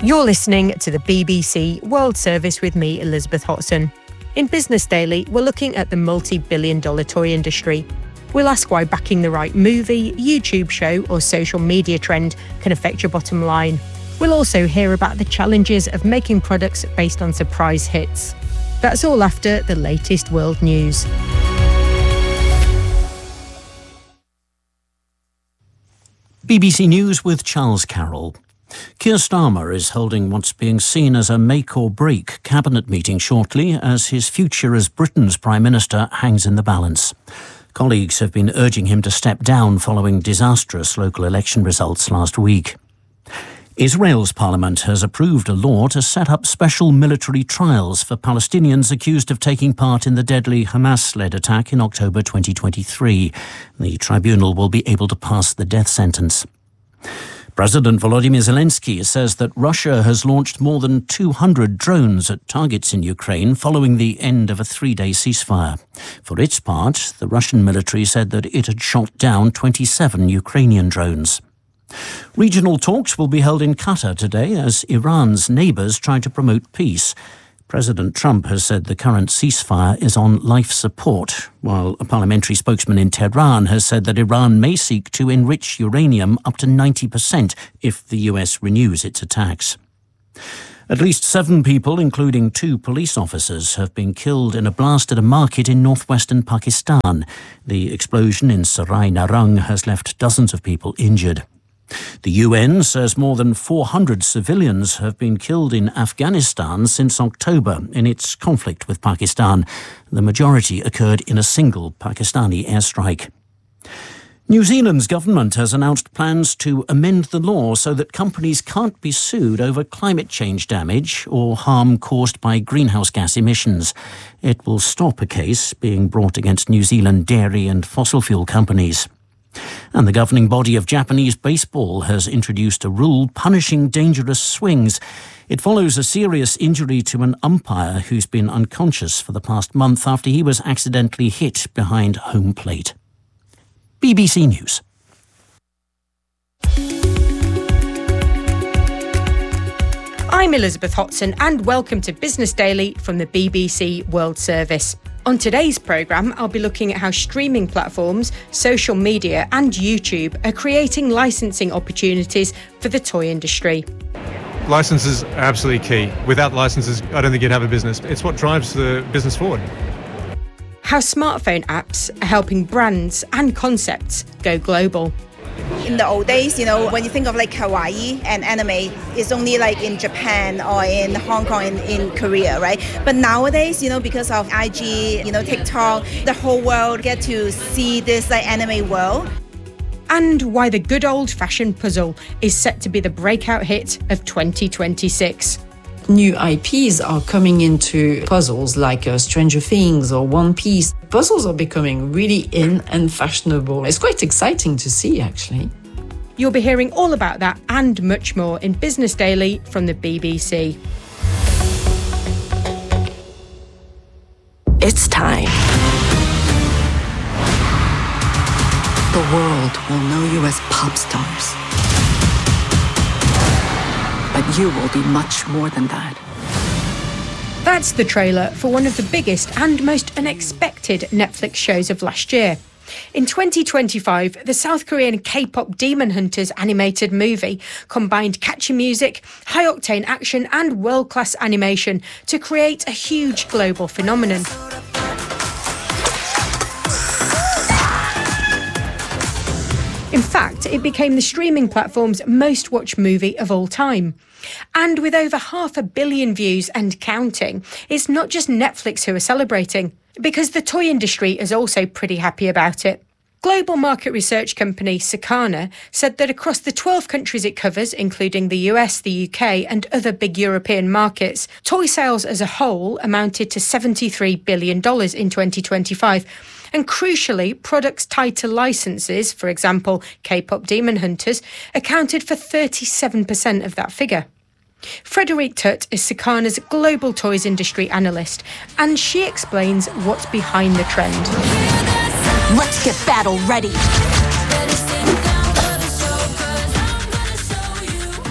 You're listening to the BBC World Service with me, Elizabeth Hotson. In Business Daily, we're looking at the multi-billion-dollar toy industry. We'll ask why backing the right movie, YouTube show or social media trend can affect your bottom line. We'll also hear about the challenges of making products based on surprise hits. That's all after the latest world news. BBC News with Charles Carroll. Keir Starmer is holding what's being seen as a make-or-break cabinet meeting shortly as his future as Britain's Prime Minister hangs in the balance. Colleagues have been urging him to step down following disastrous local election results last week. Israel's parliament has approved a law to set up special military trials for Palestinians accused of taking part in the deadly Hamas-led attack in October 2023. The tribunal will be able to pass the death sentence. President Volodymyr Zelensky says that Russia has launched more than 200 drones at targets in Ukraine following the end of a 3-day ceasefire. For its part, the Russian military said that it had shot down 27 Ukrainian drones. Regional talks will be held in Qatar today as Iran's neighbours try to promote peace. President Trump has said the current ceasefire is on life support, while a parliamentary spokesman in Tehran has said that Iran may seek to enrich uranium up to 90% if the US renews its attacks. At least 7 people, including 2 police officers, have been killed in a blast at a market in northwestern Pakistan. The explosion in Sarai Narang has left dozens of people injured. The UN says more than 400 civilians have been killed in Afghanistan since October in its conflict with Pakistan. The majority occurred in a single Pakistani airstrike. New Zealand's government has announced plans to amend the law so that companies can't be sued over climate change damage or harm caused by greenhouse gas emissions. It will stop a case being brought against New Zealand dairy and fossil fuel companies. And the governing body of Japanese baseball has introduced a rule punishing dangerous swings. It follows a serious injury to an umpire who's been unconscious for the past month after he was accidentally hit behind home plate. BBC News. I'm Elizabeth Hotson and welcome to Business Daily from the BBC World Service. On today's programme, I'll be looking at how streaming platforms, social media and YouTube are creating licensing opportunities for the toy industry. Licenses are absolutely key. Without licenses, I don't think you'd have a business. It's what drives the business forward. How smartphone apps are helping brands and concepts go global. In the old days, when you think of like kawaii and anime, it's only like in Japan or in Hong Kong, in Korea, right? But nowadays, because of IG, TikTok, the whole world get to see this like anime world. And why the good old-fashioned puzzle is set to be the breakout hit of 2026. New IPs are coming into puzzles like Stranger Things or One Piece. Puzzles are becoming really in and fashionable. It's quite exciting to see, actually. You'll be hearing all about that and much more in Business Daily from the BBC. It's time. The world will know you as pop stars. But you will be much more than that. That's the trailer for one of the biggest and most unexpected Netflix shows of last year. In 2025, the South Korean K-pop Demon Hunters animated movie combined catchy music, high-octane action and world-class animation to create a huge global phenomenon. In fact, it became the streaming platform's most watched movie of all time. And with over 500 million views and counting, it's not just Netflix who are celebrating, because the toy industry is also pretty happy about it. Global market research company Circana said that across the 12 countries it covers, including the US, the UK and other big European markets, toy sales as a whole amounted to $73 billion in 2025. And crucially, products tied to licenses, for example, K-pop Demon Hunters, accounted for 37% of that figure. Frederique Tutt is Circana's global toys industry analyst, and she explains what's behind the trend. Let's get battle ready.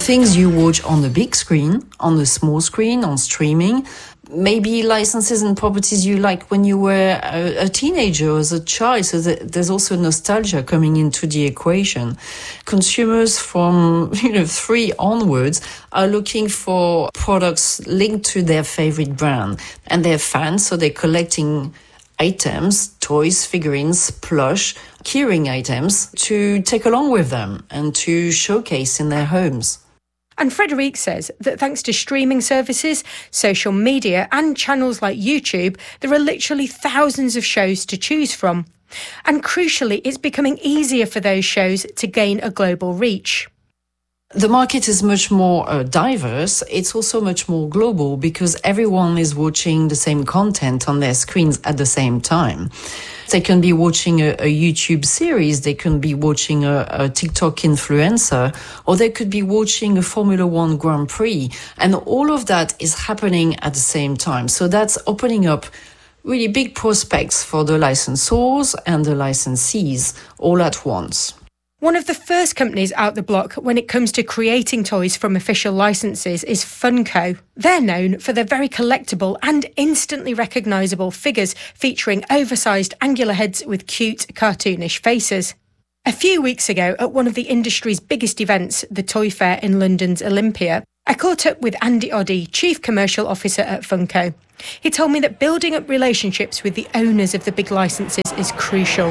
Things you watch on the big screen, on the small screen, on streaming, maybe licenses and properties you like when you were a teenager or as a child. So there's also nostalgia coming into the equation. Consumers from 3 onwards are looking for products linked to their favorite brand, and they're fans, so they're collecting items, toys, figurines, plush, keyring items to take along with them and to showcase in their homes. And Frederique says that thanks to streaming services, social media and channels like YouTube, there are literally thousands of shows to choose from. And crucially, it's becoming easier for those shows to gain a global reach. The market is much more diverse. It's also much more global because everyone is watching the same content on their screens at the same time. They can be watching a YouTube series, they can be watching a TikTok influencer, or they could be watching a Formula One Grand Prix. And all of that is happening at the same time. So that's opening up really big prospects for the licensors and the licensees all at once. One of the first companies out the block when it comes to creating toys from official licenses is Funko. They're known for their very collectible and instantly recognisable figures featuring oversized angular heads with cute, cartoonish faces. A few weeks ago, at one of the industry's biggest events, the Toy Fair in London's Olympia, I caught up with Andy Oddie, Chief Commercial Officer at Funko. He told me that building up relationships with the owners of the big licenses is crucial.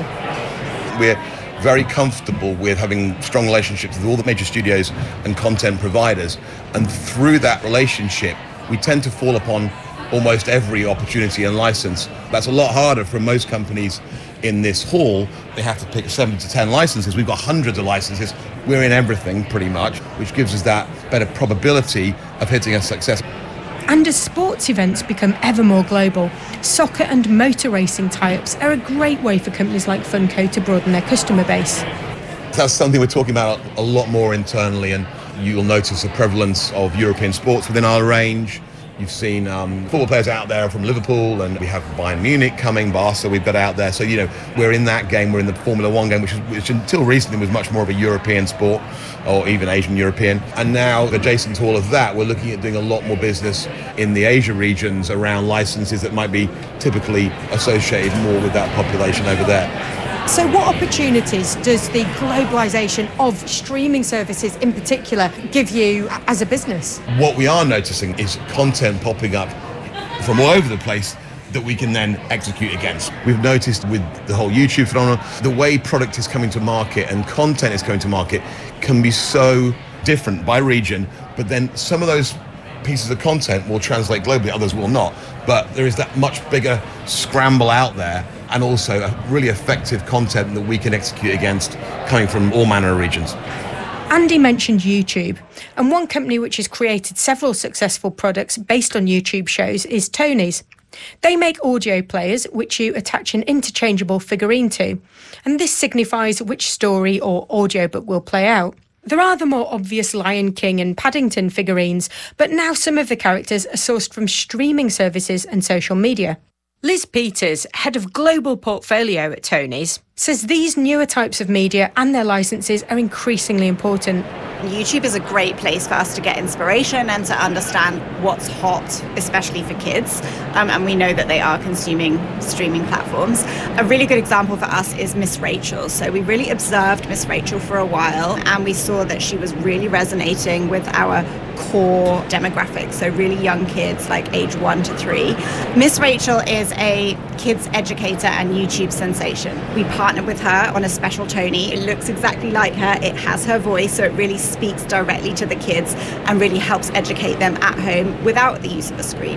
We're very comfortable with having strong relationships with all the major studios and content providers, and through that relationship we tend to fall upon almost every opportunity and license. That's a lot harder for most companies in this hall. They have to pick 7 to 10 licenses. We've got hundreds of licenses. We're in everything pretty much, which gives us that better probability of hitting a success. And as sports events become ever more global, soccer and motor racing tie-ups are a great way for companies like Funko to broaden their customer base. That's something we're talking about a lot more internally, and you'll notice the prevalence of European sports within our range. You've seen football players out there from Liverpool, and we have Bayern Munich coming, Barca we've got out there. So, we're in that game, we're in the Formula One game, which until recently was much more of a European sport, or even Asian European. And now, adjacent to all of that, we're looking at doing a lot more business in the Asia regions around licenses that might be typically associated more with that population over there. So what opportunities does the globalisation of streaming services in particular give you as a business? What we are noticing is content popping up from all over the place that we can then execute against. We've noticed with the whole YouTube phenomenon, the way product is coming to market and content is coming to market can be so different by region, but then some of those pieces of content will translate globally, others will not. But there is that much bigger scramble out there, and also a really effective content that we can execute against coming from all manner of regions. Andy mentioned YouTube, and one company which has created several successful products based on YouTube shows is Tony's. They make audio players which you attach an interchangeable figurine to, and this signifies which story or audiobook will play out. There are the more obvious Lion King and Paddington figurines, but now some of the characters are sourced from streaming services and social media. Liz Peters, head of global portfolio at Tony's, says these newer types of media and their licenses are increasingly important. YouTube is a great place for us to get inspiration and to understand what's hot, especially for kids. And we know that they are consuming streaming platforms. A really good example for us is Miss Rachel. So we really observed Miss Rachel for a while, and we saw that she was really resonating with our core demographics, so really young kids like age 1 to 3. Miss Rachel is a kids educator and YouTube sensation. We partnered with her on a special Tony. It looks exactly like her. It has her voice, so it really speaks directly to the kids and really helps educate them at home without the use of a screen.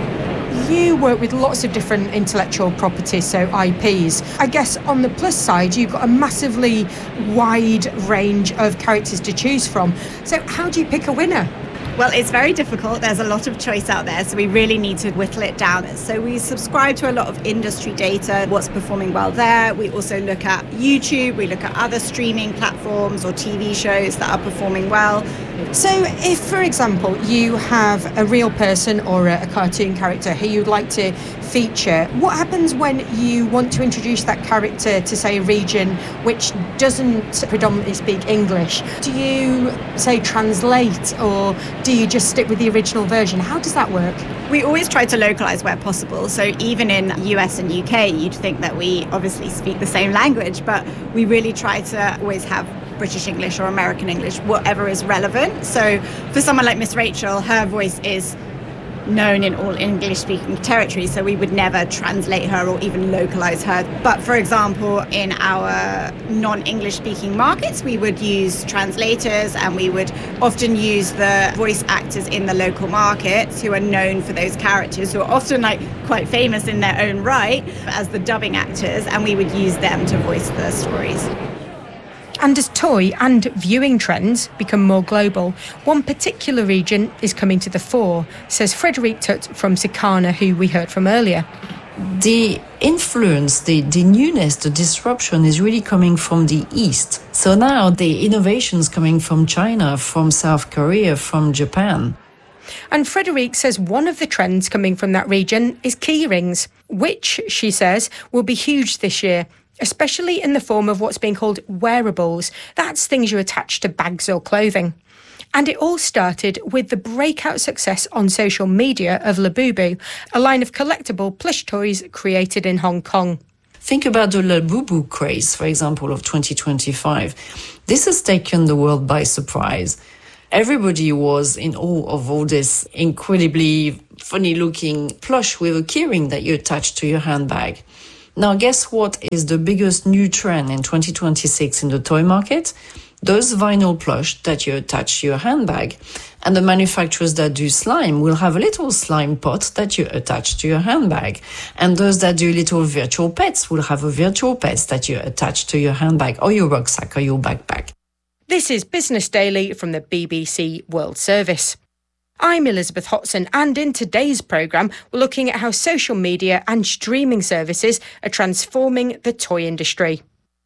You work with lots of different intellectual properties, so IPs. I guess on the plus side, you've got a massively wide range of characters to choose from. So how do you pick a winner? Well, it's very difficult. There's a lot of choice out there, so we really need to whittle it down. So we subscribe to a lot of industry data, what's performing well there. We also look at YouTube, we look at other streaming platforms or TV shows that are performing well. So if, for example, you have a real person or a cartoon character who you'd like to feature, what happens when you want to introduce that character to, say, a region which doesn't predominantly speak English? Do you, say, translate, or do you just stick with the original version? How does that work? We always try to localise where possible. So even in US and UK, you'd think that we obviously speak the same language, but we really try to always have British English or American English, whatever is relevant. So for someone like Miss Rachel, her voice is known in all English-speaking territories, so we would never translate her or even localise her. But for example, in our non-English-speaking markets, we would use translators, and we would often use the voice actors in the local markets who are known for those characters, who are often quite famous in their own right as the dubbing actors, and we would use them to voice the stories. And as toy and viewing trends become more global, one particular region is coming to the fore, says Frederique Tutt from Circana, who we heard from earlier. The influence, the newness, the disruption is really coming from the East. So now the innovation's coming from China, from South Korea, from Japan. And Frederique says one of the trends coming from that region is keyrings, which, she says, will be huge this year, especially in the form of what's being called wearables. That's things you attach to bags or clothing. And it all started with the breakout success on social media of Labubu, a line of collectible plush toys created in Hong Kong. Think about the Labubu craze, for example, of 2025. This has taken the world by surprise. Everybody was in awe of all this incredibly funny-looking plush with a keyring that you attach to your handbag. Now, guess what is the biggest new trend in 2026 in the toy market? Those vinyl plush that you attach to your handbag. And the manufacturers that do slime will have a little slime pot that you attach to your handbag. And those that do little virtual pets will have a virtual pets that you attach to your handbag or your rucksack or your backpack. This is Business Daily from the BBC World Service. I'm Elizabeth Hotson, and in today's programme, we're looking at how social media and streaming services are transforming the toy industry.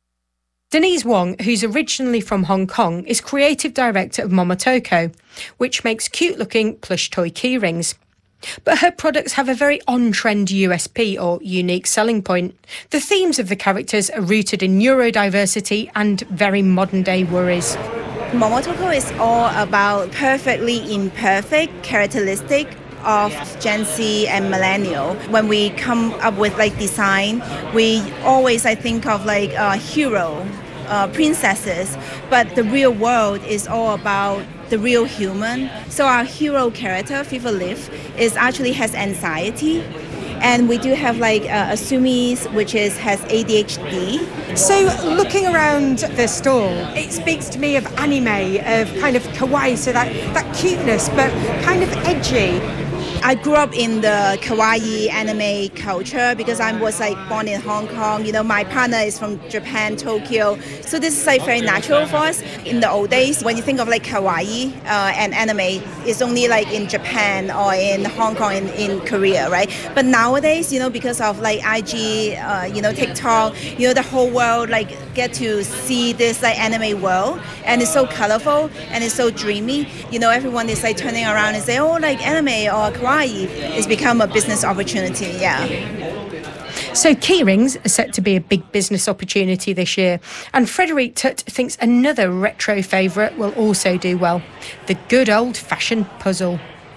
Denise Wong, who's originally from Hong Kong, is creative director of Momotoko, which makes cute-looking plush toy keyrings. But her products have a very on-trend USP, or unique selling point. The themes of the characters are rooted in neurodiversity and very modern-day worries. Momotoko is all about perfectly imperfect characteristic of Gen Z and millennial. When we come up with design, we always think of hero, princesses, but the real world is all about the real human. So our hero character, FIFA Liv, has anxiety. And we do have Asumi, which has ADHD. So looking around the stall, it speaks to me of anime, of kind of kawaii, so that cuteness, but kind of edgy. I grew up in the kawaii anime culture because I was born in Hong Kong. My partner is from Japan, Tokyo. So this is very natural for us. In the old days, when you think of kawaii and anime, it's only in Japan or in Hong Kong, in Korea, right? But nowadays, because of IG, TikTok, the whole world get to see this anime world, and it's so colorful and it's so dreamy. Everyone is turning around and say, oh, anime or kawaii. It's become a business opportunity, yeah. So keyrings are set to be a big business opportunity this year, and Frederique Tutt thinks another retro favourite will also do well, the good old-fashioned puzzle.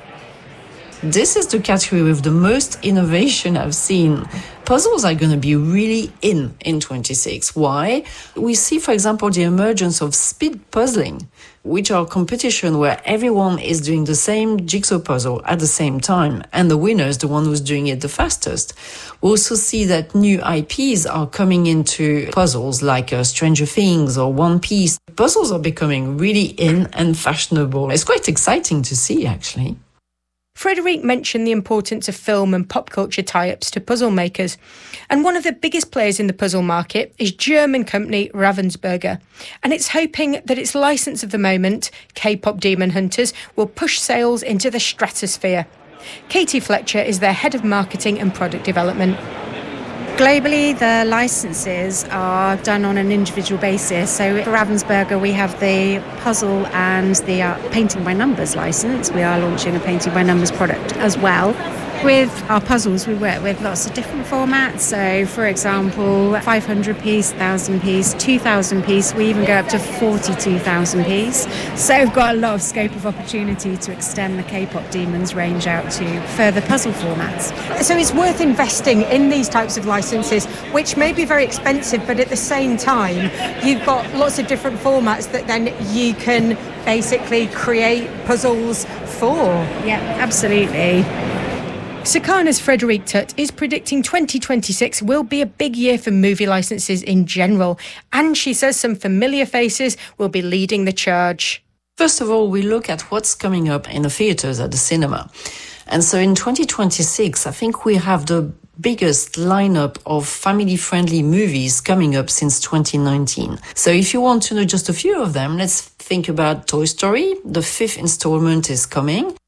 This is the category with the most innovation I've seen. Puzzles are going to be really in 26. Why? We see, for example, the emergence of speed puzzling, which are competition where everyone is doing the same jigsaw puzzle at the same time, and the winner is the one who's doing it the fastest. We also see that new IPs are coming into puzzles like Stranger Things or One Piece. Puzzles are becoming really in and fashionable. It's quite exciting to see, actually. Frederique mentioned the importance of film and pop culture tie-ups to puzzle makers. And one of the biggest players in the puzzle market is German company Ravensburger. And it's hoping that its license of the moment, K-pop Demon Hunters, will push sales into the stratosphere. Katie Fletcher is their head of marketing and product development. Globally, the licenses are done on an individual basis. So for Ravensburger, we have the puzzle and the painting by numbers license. We are launching a painting by numbers product as well. With our puzzles, we work with lots of different formats. So, for example, 500 piece, 1,000 piece, 2,000 piece. We even go up to 42,000 piece. So we've got a lot of scope of opportunity to extend the K-pop Demons range out to further puzzle formats. So it's worth investing in these types of licenses, which may be very expensive, but at the same time, you've got lots of different formats that then you can basically create puzzles for. Yeah, absolutely. Circana's Frederique Tutt is predicting 2026 will be a big year for movie licenses in general, and she says some familiar faces will be leading the charge. First of all, we look at what's coming up in the theatres at the cinema. And so in 2026, I think we have the biggest lineup of family-friendly movies coming up since 2019. So if you want to know just a few of them, let's think about Toy Story. The 5th installment is coming.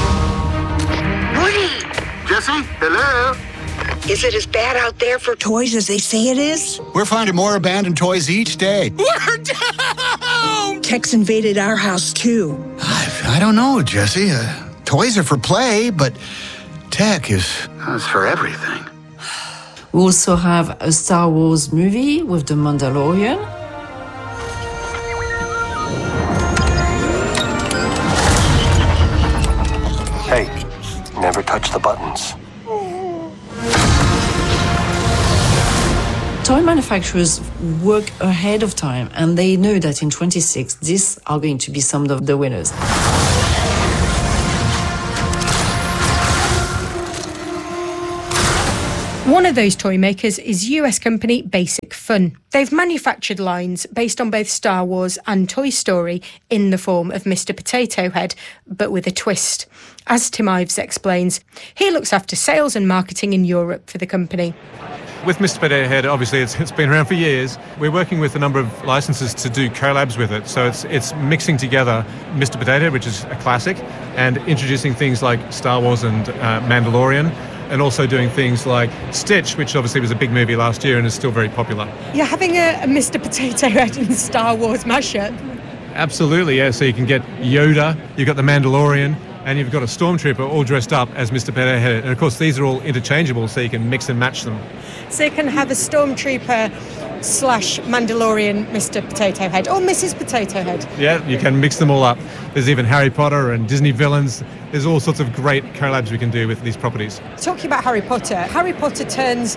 Jesse, hello? Is it as bad out there for toys as they say it is? We're finding more abandoned toys each day. We're down! Tech's invaded our house, too. I don't know, Jesse. Toys are for play, but tech is for everything. We also have a Star Wars movie with The Mandalorian. Hey, never touch the buttons. Toy manufacturers work ahead of time, and they know that in 2026, these are going to be some of the winners. One of those toy makers is US company Basic Fun. They've manufactured lines based on both Star Wars and Toy Story in the form of Mr. Potato Head, but with a twist. As Tim Ives explains, he looks after sales and marketing in Europe for the company. With Mr. Potato Head, obviously it's been around for years. We're working with a number of licenses to do collabs with it. So it's mixing together Mr. Potato Head, which is a classic, and introducing things like Star Wars and Mandalorian, and also doing things like Stitch, which obviously was a big movie last year and is still very popular. You're having a Mr. Potato Head and Star Wars mashup. Absolutely, yeah. So you can get Yoda, you've got the Mandalorian, and you've got a Stormtrooper all dressed up as Mr. Potato Head. And of course, these are all interchangeable, so you can mix and match them. So you can have a Stormtrooper / Mandalorian Mr. Potato Head or Mrs. Potato Head. Yeah, you can mix them all up. There's even Harry Potter and Disney villains. There's all sorts of great collabs we can do with these properties. Talking about Harry Potter turns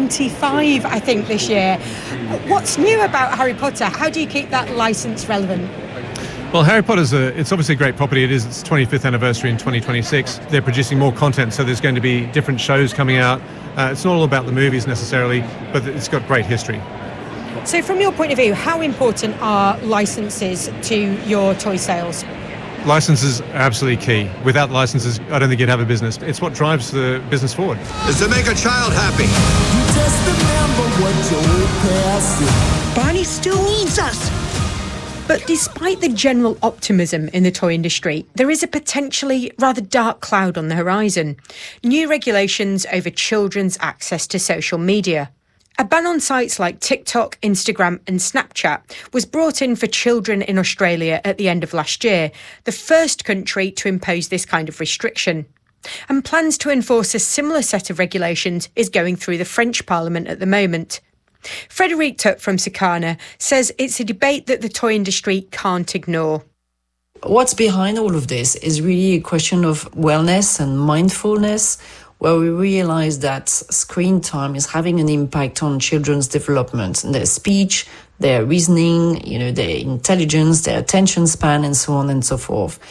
25, I think, this year. What's new about Harry Potter? How do you keep that licence relevant? Well, Harry Potter's it's obviously a great property. It is its 25th anniversary in 2026. They're producing more content, so there's going to be different shows coming out. It's not all about the movies necessarily, but it's got great history. So from your point of view, how important are licenses to your toy sales? Licenses are absolutely key. Without licenses, I don't think you'd have a business. It's what drives the business forward. Is to make a child happy. You just remember what your old past is. Barney still needs us. But despite the general optimism in the toy industry, there is a potentially rather dark cloud on the horizon. New regulations over children's access to social media. A ban on sites like TikTok, Instagram and Snapchat was brought in for children in Australia at the end of last year, the first country to impose this kind of restriction. And plans to enforce a similar set of regulations is going through the French Parliament at the moment. Frederique Tutt from Circana says it's a debate that the toy industry can't ignore. What's behind all of this is really a question of wellness and mindfulness, where we realize that screen time is having an impact on children's development, their speech, their reasoning, their intelligence, their attention span, and so on and so forth.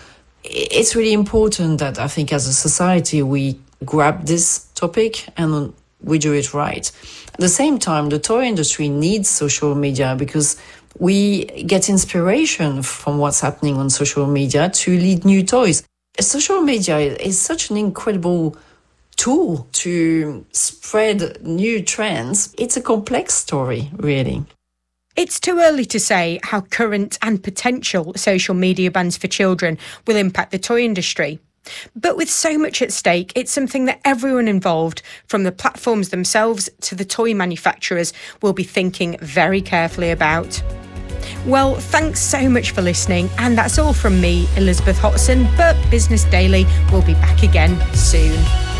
It's really important that I think as a society we grab this topic and we do it right. At the same time, the toy industry needs social media because we get inspiration from what's happening on social media to lead new toys. Social media is such an incredible tool to spread new trends. It's a complex story, really. It's too early to say how current and potential social media bans for children will impact the toy industry. But with so much at stake, it's something that everyone involved, from the platforms themselves to the toy manufacturers, will be thinking very carefully about. Well, thanks so much for listening, and that's all from me, Elizabeth Hotson, but Business Daily will be back again soon.